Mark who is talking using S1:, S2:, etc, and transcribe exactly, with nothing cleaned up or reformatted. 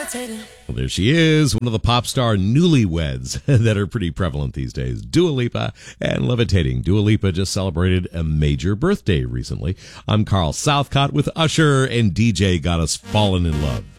S1: Well, there she is, one of the pop star newlyweds that are pretty prevalent these days. Dua Lipa and Levitating. Dua Lipa just celebrated a major birthday recently. I'm Carl Southcott with Usher, and D J got us falling in love.